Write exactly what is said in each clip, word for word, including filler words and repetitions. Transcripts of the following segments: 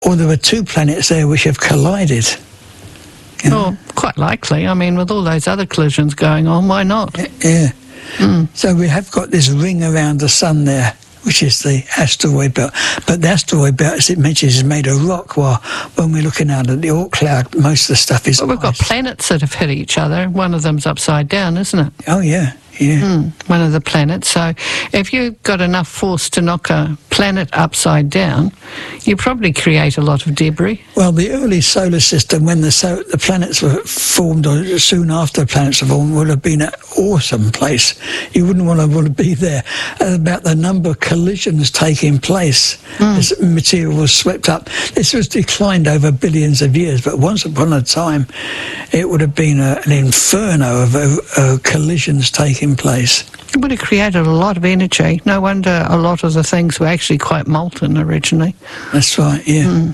or there were two planets there which have collided. You know? Well, quite likely. I mean, with all those other collisions going on, why not? Yeah. yeah. Mm. So we have got this ring around the sun there, which is the asteroid belt. But the asteroid belt, as it mentions, is made of rock, while when we're looking out at the Oort cloud, most of the stuff is Well, we've got ice. planets that have hit each other. One of them's upside down, isn't it? Oh, yeah, yeah. Mm, one of the planets. So if you've got enough force to knock a planet upside down, you probably create a lot of debris. Well, the early solar system, when the so the planets were formed, or soon after the planets were formed, would have been an awesome place. You wouldn't want to, want to be there. And about the number of collisions taking place Mm. as material was swept up. This was declined over billions of years, but once upon a time, it would have been a, an inferno of uh, uh, collisions taking place. It would have created a lot of energy. No wonder a lot of the things were actually quite molten originally. That's right, yeah. Mm.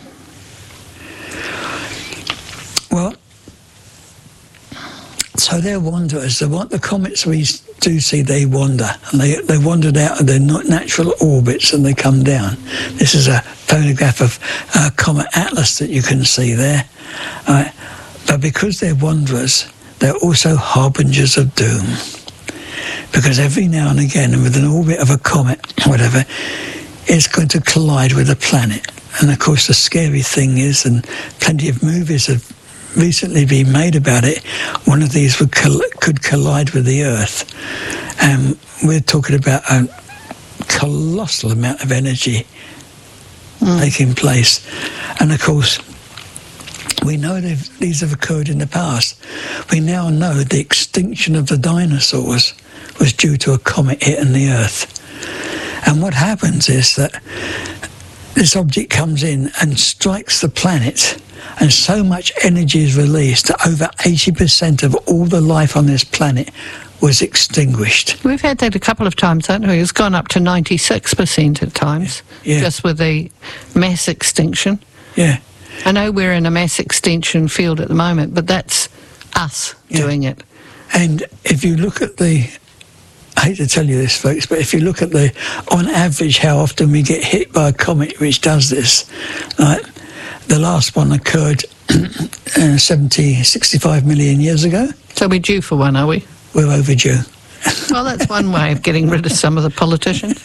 Well, so they're wanderers. The, what the comets we do see, they wander. And they, they wandered out of their natural orbits and they come down. This is a photograph of uh, Comet Atlas that you can see there. Uh, but because they're wanderers, they're also harbingers of doom. Because every now and again, with an orbit of a comet, whatever, it's going to collide with a planet. And of course, the scary thing is, and plenty of movies have recently been made about it, one of these would coll- could collide with the Earth. And we're talking about a colossal amount of energy mm. taking place. And of course, we know these have occurred in the past. We now know the extinction of the dinosaurs was due to a comet hitting the Earth. And what happens is that this object comes in and strikes the planet, and so much energy is released that over eighty percent of all the life on this planet was extinguished. We've had that a couple of times, haven't we? It's gone up to ninety-six percent at times, yeah. just with the mass extinction. Yeah. I know we're in a mass extinction field at the moment, but that's us yeah. doing it. And if you look at the, I hate to tell you this, folks, but if you look at the, on average, how often we get hit by a comet which does this, right? The last one occurred uh, seventy, sixty-five million years ago. So we're due for one, are we? We're overdue. Well, that's one way of getting rid of some of the politicians.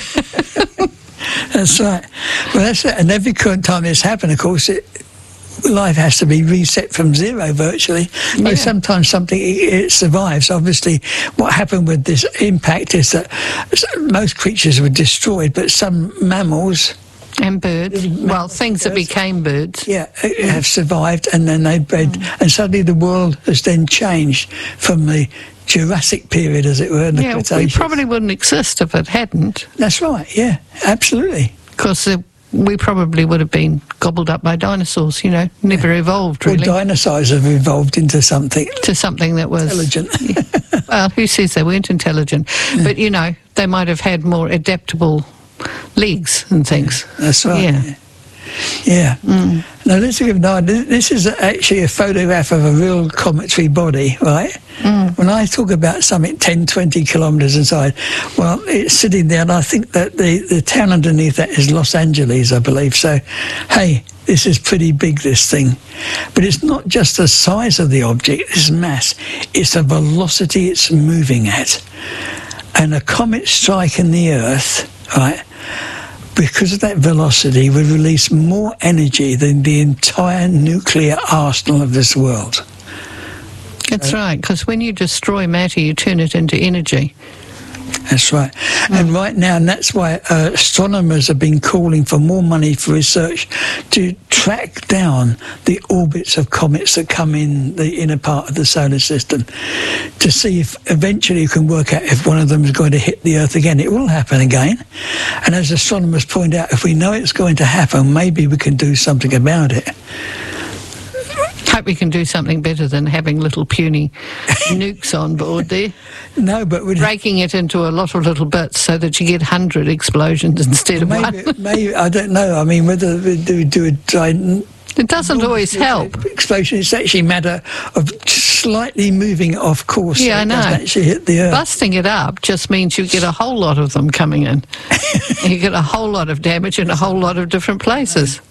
That's right. Well, that's it. And every current time this happens, of course, it, life has to be reset from zero virtually. Yeah. But sometimes something it, it survives. Obviously, what happened with this impact is that most creatures were destroyed, but some mammals and birds, well, things that became birds, yeah, have survived, and then they bred, mm. and suddenly the world has then changed from the Jurassic period, as it were. In the yeah, Cretaceous. We probably wouldn't exist if it hadn't. That's right. Yeah, absolutely. Because uh, we probably would have been gobbled up by dinosaurs. You know, never yeah. evolved really. Well, dinosaurs have evolved into something to something that was intelligent. Yeah. Well, who says they weren't intelligent? Yeah. But you know, they might have had more adaptable legs and things. Yeah, that's right. Yeah. Yeah. yeah. Mm. Now, let's give no, this is actually a photograph of a real cometary body, right? Mm. When I talk about something ten, twenty kilometres inside, well, it's sitting there, and I think that the, the town underneath that is Los Angeles, I believe. So, hey, this is pretty big, this thing. But it's not just the size of the object, this mass, it's the velocity it's moving at. And a comet striking the Earth, right, because of that velocity, would release more energy than the entire nuclear arsenal of this world. That's right, because when you destroy matter, you turn it into energy. That's right. Mm. And right now, and that's why uh, astronomers have been calling for more money for research to track down the orbits of comets that come in the inner part of the solar system, to see if eventually you can work out if one of them is going to hit the Earth again. It will happen again. And as astronomers point out, if we know it's going to happen, maybe we can do something about it. Hope we can do something better than having little puny nukes on board there. No, but we'd breaking it into a lot of little bits so that you get hundred explosions instead of maybe, one. maybe I don't know. I mean, whether we do do a giant. It doesn't always help. Explosion. It's actually a matter of slightly moving it off course. Yeah, so I know. It doesn't actually hit the Earth. Busting it up just means you get a whole lot of them coming in. You get a whole lot of damage in a whole lot of different places.